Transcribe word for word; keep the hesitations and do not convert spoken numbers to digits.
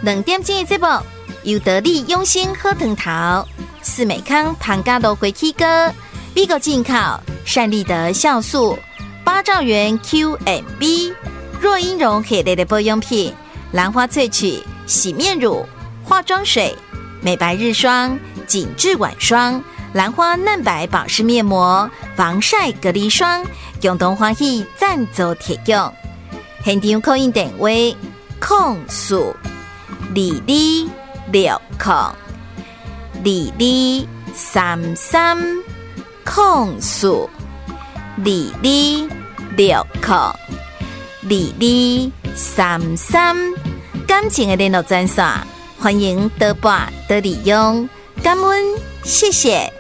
两点钟的节目，由得力用心喝藤桃、四美康庞嘎罗回 K 歌、美国进口善利德酵素、八兆元 Q M B、若英绒系列的保养品、兰花萃取洗面乳、化妆水、美白日霜、紧致晚霜、兰花嫩白保湿面膜、防晒隔离霜，共同欢喜赞助提供。现场扣印电话：空数二二六空二二三三空数二二六空二二三三。感情的联络专线，欢迎多拨多利用，感恩，谢谢。